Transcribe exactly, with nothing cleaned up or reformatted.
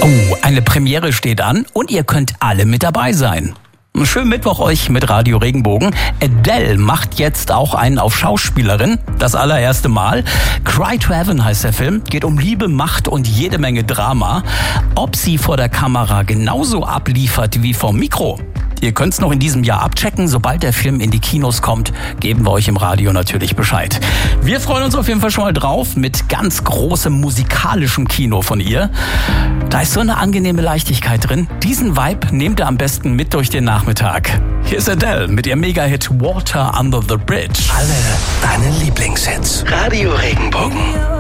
Oh, eine Premiere steht an und ihr könnt alle mit dabei sein. Einen schönen Mittwoch euch mit Radio Regenbogen. Adele macht jetzt auch einen auf Schauspielerin. Das allererste Mal. Cry to Heaven heißt der Film. Geht um Liebe, Macht und jede Menge Drama. Ob sie vor der Kamera genauso abliefert wie vom Mikro? Ihr könnt's noch in diesem Jahr abchecken. Sobald der Film in die Kinos kommt, geben wir euch im Radio natürlich Bescheid. Wir freuen uns auf jeden Fall schon mal drauf mit ganz großem musikalischem Kino von ihr. Da ist so eine angenehme Leichtigkeit drin. Diesen Vibe nehmt ihr am besten mit durch den Nachmittag. Hier ist Adele mit ihrem Mega-Hit Water Under the Bridge. Alle deine Lieblingshits. Radio Regenbogen.